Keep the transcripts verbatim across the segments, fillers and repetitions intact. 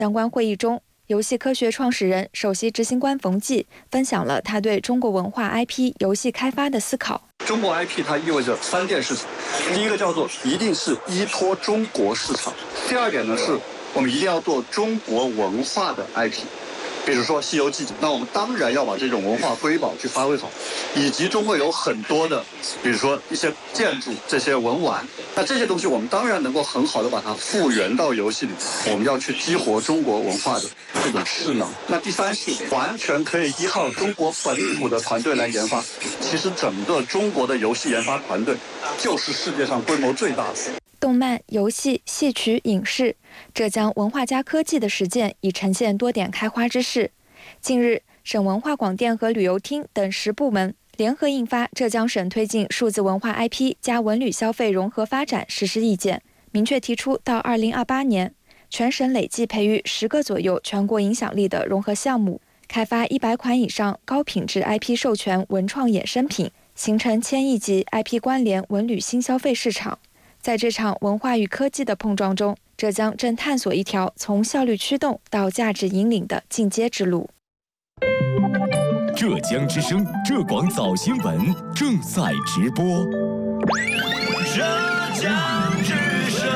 相关会议中，游戏科学创始人、首席执行官冯骥分享了他对中国文化 I P 游戏开发的思考。 中国 I P 它意味着三件事情，第一个叫做一定是依托中国市场，第二点呢是我们一定要做中国文化的 I P。比如说《西游记》，那我们当然要把这种文化瑰宝去发挥好，以及中国有很多的，比如说一些建筑、这些文玩，那这些东西我们当然能够很好的把它复原到游戏里。我们要去激活中国文化的这种势能。那第三是完全可以依靠中国本土的团队来研发。其实整个中国的游戏研发团队就是世界上规模最大的。 动漫、游戏、戏曲、影视，浙江文化加科技的实践已呈现多点开花之势。近日，省文化广电和旅游厅等十部门联合印发《浙江省推进数字文化 I P 加文旅消费融合发展实施意见》，明确提出到二零二八年，全省累计培育十个左右全国影响力的融合项目，开发一百款以上高品质 I P 授权文创衍生品，形成千亿级 I P 关联文旅新消费市场。在这场文化与科技的碰撞中，浙江正探索一条从效率驱动到价值引领的进阶之路。 浙江之声浙广早新闻正在直播。 浙江之声。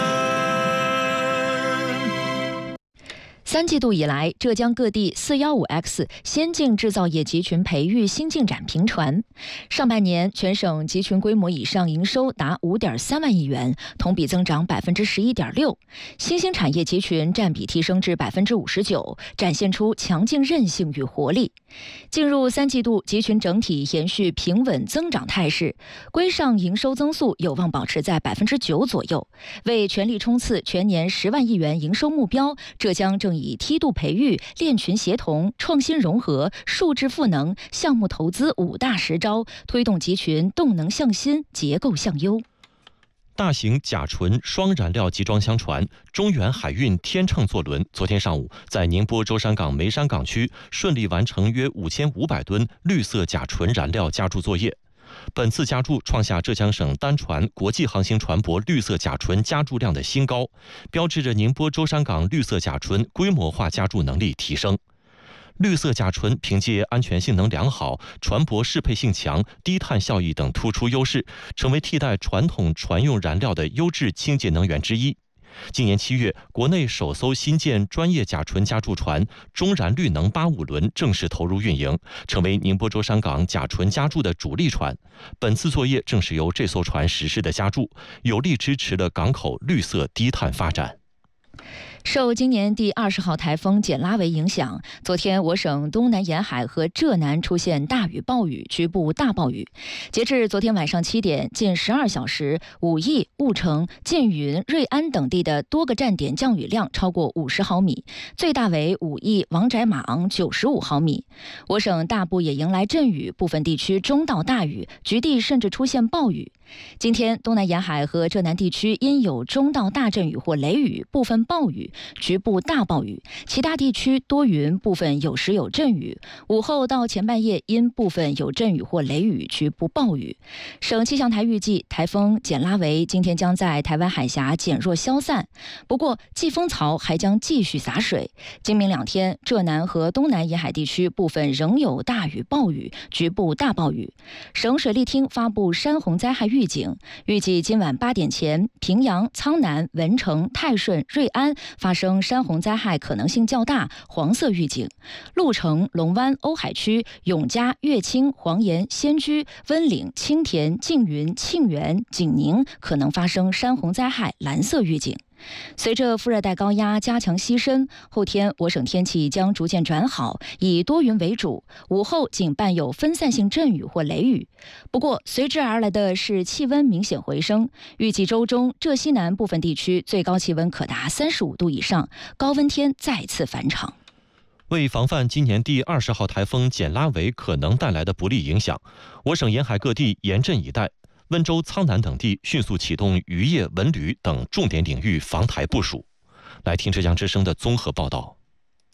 三季度以来，浙江各地 四一五 X 先进制造业集群培育新进展频传。上半年，全省集群规模以上营收达 五点三万亿元，同比增长 百分之十一点六， 新兴产业集群占比提升至 百分之五十九， 展现出强劲韧性与活力。进入三季度，集群整体延续平稳增长态势，规上营收增速有望保持在 百分之九 左右。为全力冲刺全年十万亿元营收目标，浙江正以梯度培育、链群协同、创新融合、数字赋能、项目投资五大实招，推动集群动能向新、结构向优。 大型甲醇双燃料集装箱船中远海运天秤座轮昨天上午在宁波舟山港梅山港区顺利完成约五千五百吨绿色甲醇燃料加注作业。本次加注创下浙江省单船国际航行船舶绿色甲醇加注量的新高，标志着宁波舟山港绿色甲醇规模化加注能力提升。绿色甲醇凭借安全性能良好、船舶适配性强、低碳效益等突出优势，成为替代传统船用燃料的优质清洁能源之一。今年七月，国内首艘新建专业甲醇加注船中燃绿能八五轮正式投入运营，成为宁波舟山港甲醇加注的主力船。本次作业正是由这艘船实施的加注，有力支持了港口绿色低碳发展。 受今年第二十号台风简拉维影响，昨天我省东南沿海和浙南出现大雨暴雨，局部大暴雨。截至昨天晚上七点，近十二小时，武义、婺城、犍云、瑞安等地的多个站点降雨量超过五十毫米，最大为武义王宅马昂九十五毫米。我省大部也迎来阵雨，部分地区中到大雨，局地甚至出现暴雨。今天，东南沿海和浙南地区因有中到大阵雨或雷雨，部分暴雨，局部大暴雨；其他地区多云，部分有时有阵雨。午后到前半夜因部分有阵雨或雷雨，局部暴雨。省气象台预计，台风简拉维今天将在台湾海峡减弱消散，不过季风槽还将继续洒水。今明两天，浙南和东南沿海地区部分仍有大雨暴雨，局部大暴雨。省水利厅发布山洪灾害预警，预计今晚八点前，平阳、苍南、文成、泰顺、瑞安发生山洪灾害可能性较大，黄色预警；鹿城、龙湾、瓯海区、永嘉、乐清、黄岩、仙居、温岭、青田、缙云、庆元、景宁可能发生山洪灾害，蓝色预警。随着副热带高压加强西伸，后天我省天气将逐渐转好，以多云为主，午后仅伴有分散性阵雨或雷雨。不过随之而来的是气温明显回升，预计周中浙西南部分地区最高气温可达三十五度以上，高温天再次返场。 为防范今年第二十号台风简拉维可能带来的不利影响，我省沿海各地严阵以待，温州、苍南等地迅速启动渔业、文旅等重点领域防台部署。来听浙江之声的综合报道。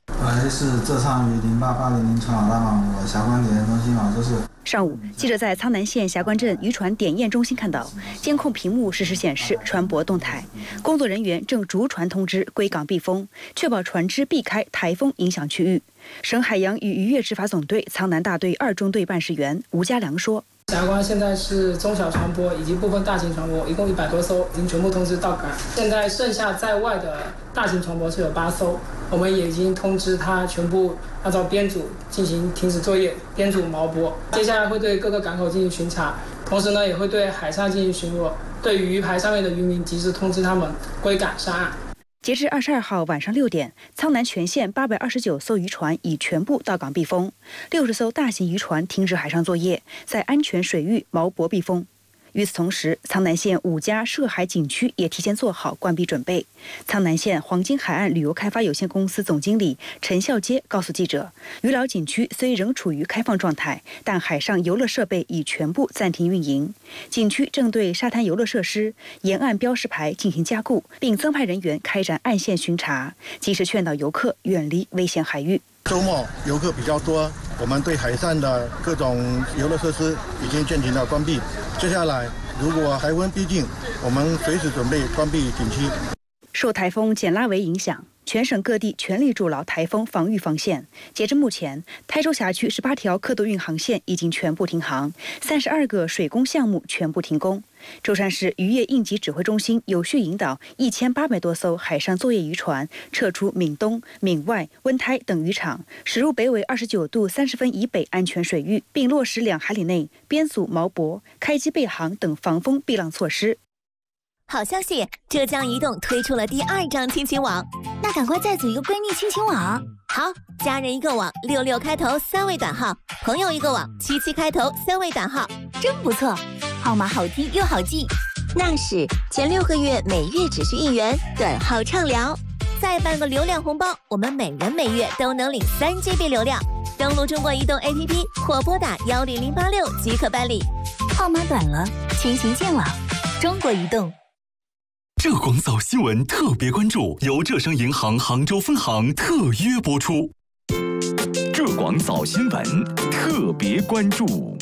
喂，是浙畅鱼零八八零零船老大吗？我霞关检验中心啊，这是。 上午，记者在苍南县霞关镇渔船点验中心看到，监控屏幕实时显示船舶动态，工作人员正逐船通知归港避风，确保船只避开台风影响区域。省海洋与渔业执法总队苍南大队二中队办事员吴家良说。 霞关现在是中小船舶以及部分大型船舶，一共一百多艘，已经全部通知到港。现在剩下在外的大型船舶是有八艘，我们也已经通知它全部按照编组进行停止作业，编组锚泊。接下来会对各个港口进行巡查，同时呢也会对海上进行巡逻，对鱼排上面的渔民及时通知他们归港上岸。 截至二十二号晚上六点，苍南全县八百二十九艘渔船已全部到港避风，六十艘大型渔船停止海上作业，在安全水域锚泊避风。与此同时，苍南县五家涉海景区也提前做好关闭准备。苍南县黄金海岸旅游开发有限公司总经理陈孝阶告诉记者，渔老景区虽仍处于开放状态，但海上游乐设备已全部暂停运营。景区正对沙滩游乐设施、沿岸标识牌进行加固，并增派人员开展岸线巡查，及时劝导游客远离危险海域。 周末游客比较多，我们对海上的各种游乐设施已经进行了关闭。接下来，如果海温逼近，我们随时准备关闭景区。 受台风简拉维影响，全省各地全力筑牢台风防御防线。截至目前，台州辖区十八条客渡运航线已经全部停航，三十二个水工项目全部停工。舟山市渔业应急指挥中心有序引导一千八百多艘海上作业渔船撤出闽东、闽外、温台等渔场，驶入北纬二十九度三十分以北安全水域，并落实两海里内编组锚泊、开机备航等防风避浪措施。 好消息，浙江移动推出了第二张亲情网，那赶快再组一个闺蜜亲情网。好，家人一个网，六六开头三位短号；朋友一个网，七七开头三位短号，真不错，号码好听又好记。那是前六个月每月只需一元，短号畅聊，再办个流量红包，我们每人每月都能领三 G B 流量。登录中国移动 A P P 或拨打幺零零八六即可办理。号码短了，亲情见网，中国移动。 浙广早新闻特别关注，由浙商银行杭州分行特约播出。浙广早新闻特别关注。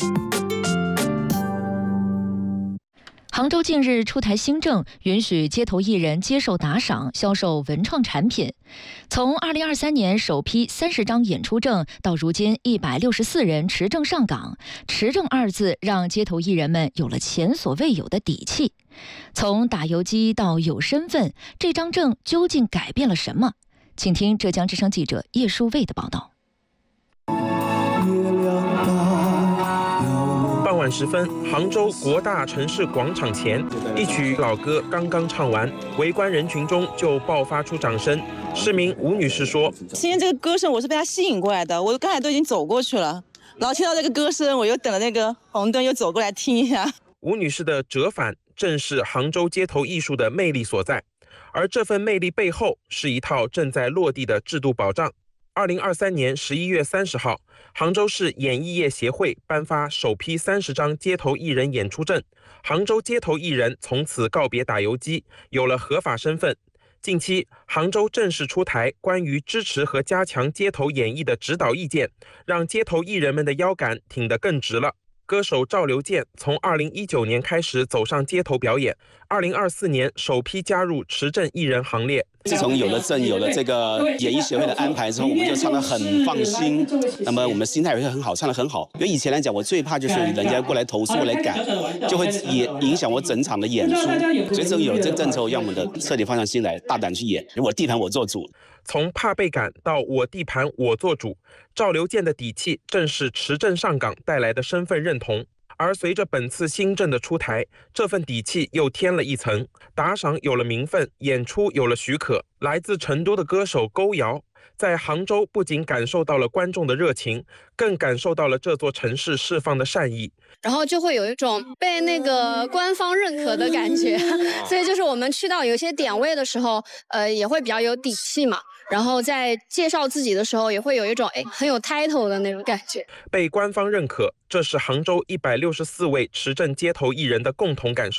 杭州近日出台新政，允许街头艺人接受打赏销售文创产品。从二零二三年首批三十张演出证到如今一百六十四人持证上岗，持证二字让街头艺人们有了前所未有的底气。从打游击到有身份，这张证究竟改变了什么？请听浙江之声记者叶淑卫的报道。 傍晚时分，杭州国大城市广场前，一曲老歌刚刚唱完，围观人群中就爆发出掌声。市民吴女士说：“ 今天这个歌声我是被它吸引过来的，我刚才都已经走过去了，然后听到这个歌声，我又等了那个红灯，又走过来听一下。” 吴女士的折返正是杭州街头艺术的魅力所在，而这份魅力背后是一套正在落地的制度保障。二零二三年十一月三十号，杭州市演艺业协会颁发首批三十张街头艺人演出证，杭州街头艺人从此告别打游击，有了合法身份。近期，杭州正式出台关于支持和加强街头演艺的指导意见，让街头艺人们的腰杆挺得更直了。歌手赵留健从二零一九年开始走上街头表演，二零二四年首批加入持证艺人行列。 自从有了证，有了这个演艺协会的安排之后，我们就唱得很放心。那么我们心态也会很好，唱得很好。因为以前来讲，我最怕就是人家过来投诉、过来改，就会也影响我整场的演出。所以只有有了这政策，让我们的彻底放下心来，大胆去演。我地盘我做主。 从怕被赶到我地盘我做主，赵留健的底气正是持证上岗带来的身份认同。而随着本次新政的出台，这份底气又添了一层，打赏有了名分，演出有了许可。来自成都的歌手勾瑶在杭州不仅感受到了观众的热情，更感受到了这座城市释放的善意， 然后就会有一种被那个官方认可的感觉。所以就是我们去到有些点位的时候，呃，也会比较有底气嘛。然后在介绍自己的时候，也会有一种哎很有 title 的那种感觉。 被官方认可，这是杭州一百六十四位持证街头艺人的共同感受。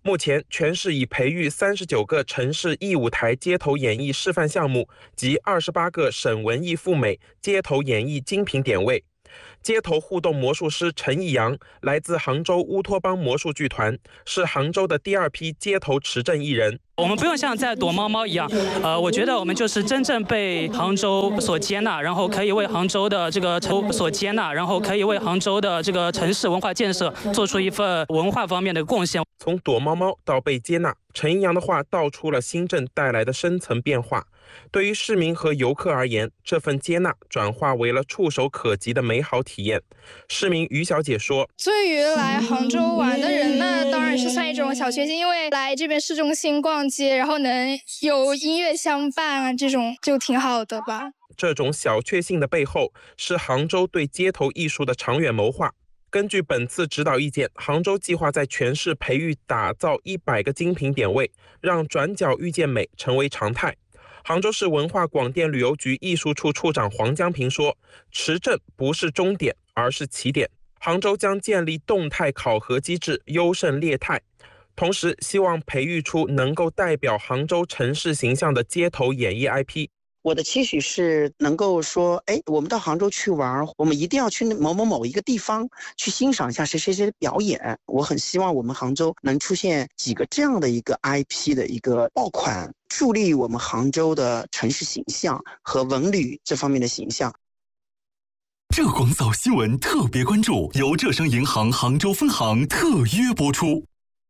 目前，全市已培育三十九个城市艺舞台街头演艺示范项目及二十八个省文艺赴美街头演艺精品点位。街头互动魔术师陈义阳来自杭州乌托邦魔术剧团，是杭州的第二批街头持证艺人。 我们不用像在躲猫猫一样，呃，我觉得我们就是真正被杭州所接纳，然后可以为杭州的这个城所接纳，然后可以为杭州的这个城市文化建设做出一份文化方面的贡献。 从躲猫猫到被接纳，陈义阳的话道出了新政带来的深层变化。对于市民和游客而言，这份接纳转化为了触手可及的美好体验。市民于小姐说：“ 对于来杭州玩的人，那当然是算一种小确幸，因为来这边市中心逛街，然后能有音乐相伴啊，这种就挺好的吧。” 这种小确幸的背后，是杭州对街头艺术的长远谋划。根据本次指导意见，杭州计划在全市培育打造一百个精品点位，让转角遇见美成为常态。杭州市文化广电旅游局艺术处处长黄江平说：“持证不是终点，而是起点。杭州将建立动态考核机制，优胜劣汰，同时希望培育出能够代表杭州城市形象的街头演艺 I P。” 我的期许是能够说，哎，我们到杭州去玩，我们一定要去某某某一个地方去欣赏一下谁谁谁的表演。我很希望我们杭州能出现几个这样的一个 I P 的一个爆款，助力我们杭州的城市形象和文旅这方面的形象。 浙广早新闻特别关注由浙商银行杭州分行特约播出。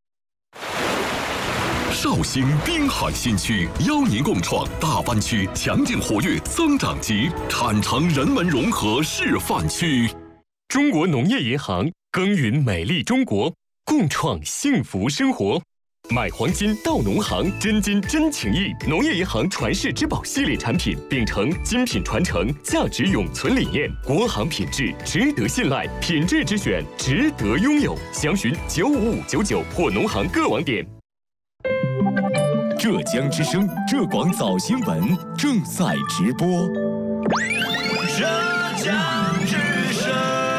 绍兴滨海新区邀您共创大湾区强劲活跃增长极产城人文融合示范区。 中国农业银行耕耘美丽中国，共创幸福生活。买黄金到农行，真金真情意。农业银行传世之宝系列产品，秉承精品传承、价值永存理念，国行品质值得信赖，品质之选值得拥有。详询九五五九九或农行各网点。 浙江之声浙广早新闻正在直播。 浙江之声。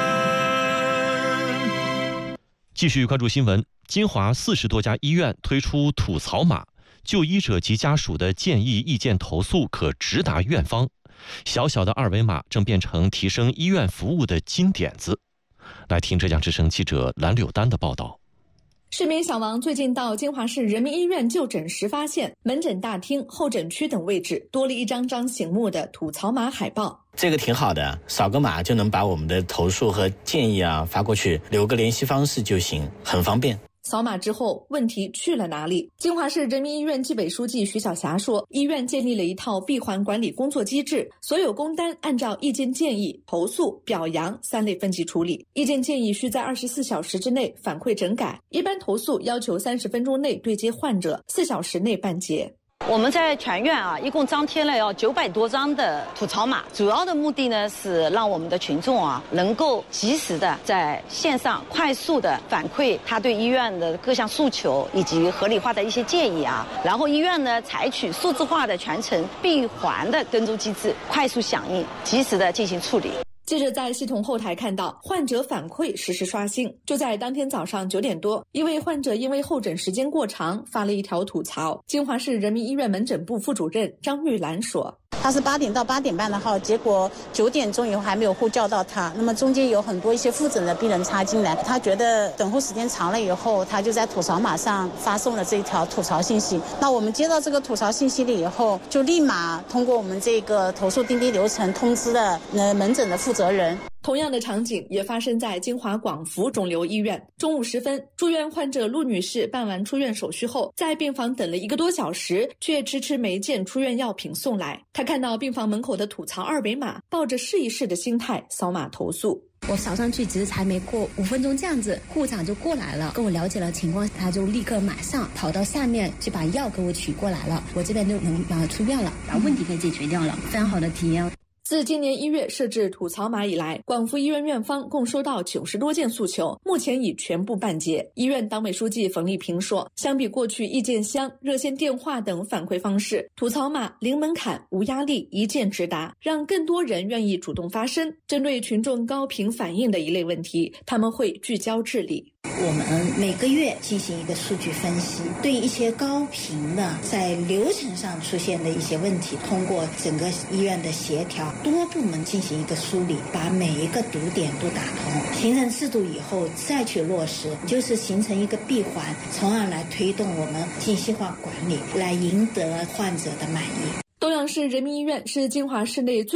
继续关注新闻，金华四十多家医院推出吐槽码，就医者及家属的建议、意见、投诉可直达院方。小小的二维码正变成提升医院服务的金点子。来听浙江之声记者蓝柳丹的报道。 市民小王最近到金华市人民医院就诊时发现，门诊大厅、候诊区等位置多了一张张醒目的吐槽码海报。 这个挺好的，扫个码就能把我们的投诉和建议啊发过去，留个联系方式就行，很方便。 扫码之后，问题去了哪里？金华市人民医院纪委书记徐晓霞说，医院建立了一套闭环管理工作机制，所有工单按照意见建议、投诉、表扬三类分级处理。意见建议需在二十四小时之内反馈整改，一般投诉要求三十分钟内对接患者，四小时内办结。 我们在全院啊，一共张贴了要九百多张的吐槽码，主要的目的呢是让我们的群众啊能够及时的在线上快速的反馈他对医院的各项诉求以及合理化的一些建议啊，然后医院呢采取数字化的全程闭环的跟踪机制，快速响应，及时的进行处理。 记者在系统后台看到，患者反馈实时刷新。就在当天早上九点多，一位患者因为候诊时间过长发了一条吐槽。金华市人民医院门诊部副主任张玉兰说， 他是八点到八点半的号，结果九点钟以后还没有呼叫到他。那么中间有很多一些复诊的病人插进来，他觉得等候时间长了以后，他就在吐槽码上发送了这一条吐槽信息。那我们接到这个吐槽信息了以后，就立马通过我们这个投诉钉钉流程通知了呃门诊的负责人。 同样的场景也发生在金华广福肿瘤医院。中午时分，住院患者陆女士办完出院手续后，在病房等了一个多小时，却迟迟没见出院药品送来。她看到病房门口的吐槽二维码，抱着试一试的心态扫码投诉。 我扫上去，其实才没过五分钟这样子，护长就过来了，跟我了解了情况，他就立刻马上跑到下面去把药给我取过来了，我这边就能马上出院了，把问题给解决掉了，非常好的体验。 自今年一月设置吐槽码以来，广福医院院方共收到九十多件诉求，目前已全部办结。医院党委书记冯丽萍说，相比过去意见箱、热线电话等反馈方式，吐槽码零门槛、无压力、一键直达，让更多人愿意主动发声。针对群众高频反映的一类问题，他们会聚焦治理。 我们每个月进行一个数据分析，对一些高频的在流程上出现的一些问题，通过整个医院的协调，多部门进行一个梳理，把每一个堵点都打通，形成制度以后再去落实，就是形成一个闭环，从而来推动我们信息化管理，来赢得患者的满意。 东阳市人民医院是金华市内最